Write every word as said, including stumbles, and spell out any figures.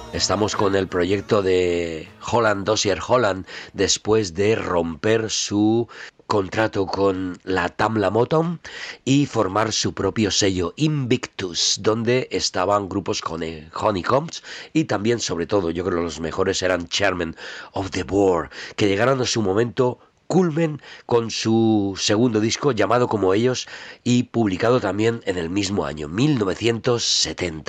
Estamos con el proyecto de Holland Dozier Holland después de romper su contrato con la Tamla Motown y formar su propio sello Invictus, donde estaban grupos con Honeycombs y también, sobre todo, yo creo que los mejores eran Chairman of the Board, que llegaron a su momento culmen con su segundo disco llamado como ellos y publicado también en el mismo año, mil novecientos setenta.